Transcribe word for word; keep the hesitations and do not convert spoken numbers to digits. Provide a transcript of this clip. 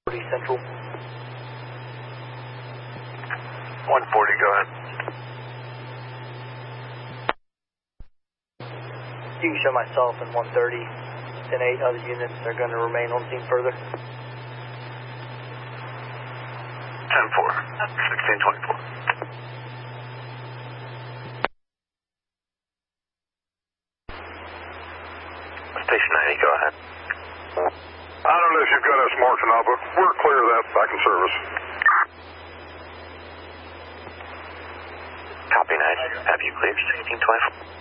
Central. one forty, go ahead. You can show myself and one thirty and eight other units. They're going to remain on scene further. ten four, sixteen twenty-four. Station ninety, go ahead. I don't know if you've got us marked or not, but we're clear of that back in service. Copy, nice. Have you cleared sixteen twenty-four?